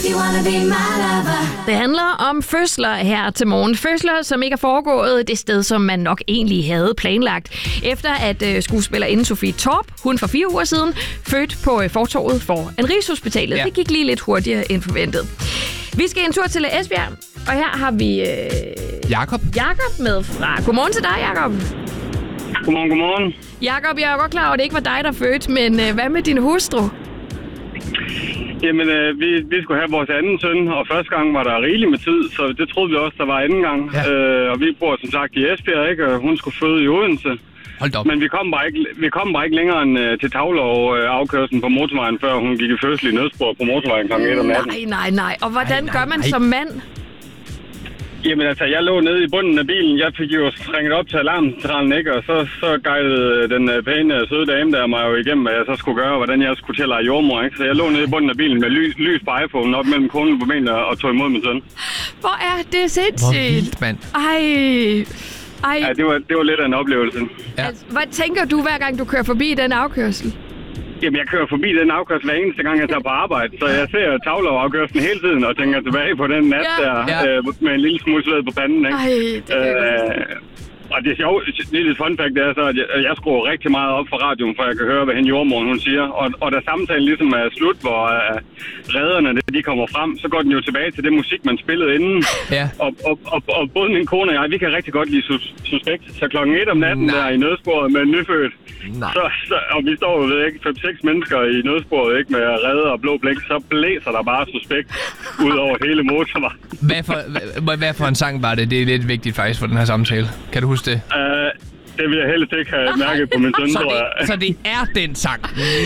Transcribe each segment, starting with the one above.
Det handler om fødsler her til morgen. Fødsler, som ikke er foregået det sted, som man nok egentlig havde planlagt. Efter at skuespillerinde Sofie Torp, hun for 4 uger siden, fødte på fortovet for Rigshospitalet. Ja. Det gik lige lidt hurtigere end forventet. Vi skal en tur til Esbjerg, og her har vi Jakob med fra. Godmorgen til dig, Jakob. Godmorgen. Jakob, jeg er godt klar over, at det ikke var dig, der fødte, men hvad med din hustru? Jamen, vi skulle have vores anden søn, og første gang var der rigeligt med tid, så det troede vi også, der var anden gang. Ja. Og vi bor som sagt i Esbjerg, ikke? Og hun skulle føde i Odense. Hold op. Men vi kom bare ikke længere end til Taglov-afkørslen på motorvejen, før hun gik i fødsel i nødspor på motorvejen kl. 1 om natten. Nej. Og hvordan gør man som mand? Jamen altså, jeg lå nede i bunden af bilen. Jeg fik jo ringet op til alarmcentralen, ikke? Og så guidede den pæne, søde dame der mig jo igennem, hvad jeg så skulle gøre, og hvordan jeg skulle til at lege jordmor, ikke? Så jeg lå nede i bunden af bilen med lys på iPhone op mellem konen på benene og tog imod min søn. Hvor er det sindssygt? Hvor vildt, mand. Ej. Ja, det var lidt af en oplevelse. Ja. Altså, hvad tænker du, hver gang du kører forbi den afkørsel? Jamen, jeg kører forbi den afkørsel hver eneste gang, jeg tager på arbejde. Så jeg ser Taglov-afkørslen hele tiden og tænker tilbage på den nat med en lille smule sved på panden, ikke? Og det er sjovt, lille fun fact, det er så, at jeg skruer rigtig meget op for radioen, for jeg kan høre, hvad hende jordmoren hun siger. Og da samtalen ligesom er slut, hvor redderne de kommer frem, så går den jo tilbage til det musik, man spillede inden. Ja. Og både min kone og jeg, vi kan rigtig godt lide Suspekt. Så klokken 1 om natten der i nødsporet med en nyfødt. Og vi står jo ved ikke 5-6 mennesker i nødsporet, ikke, med redder og blå blik, så blæser der bare Suspekt ud over hele motorvejen. Hvad for en sang var det? Det er lidt vigtigt faktisk for den her samtale. Kan du huske det? Det vil jeg helst ikke have mærket på min søn, tror jeg. Så det er den sang?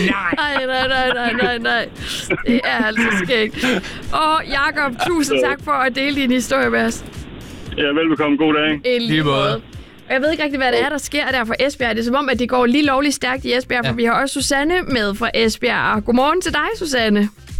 Nej. Det er altså skægt. Og Jakob, tusind tak for at dele din historie med os. Ja, velbekomme. God dag. Lige måde. Og jeg ved ikke rigtig, hvad det er, der sker der fra Esbjerg. Det er som om, at det går lige lovligt stærkt i Esbjerg, for vi har også Susanne med fra Esbjerg. Godmorgen til dig, Susanne.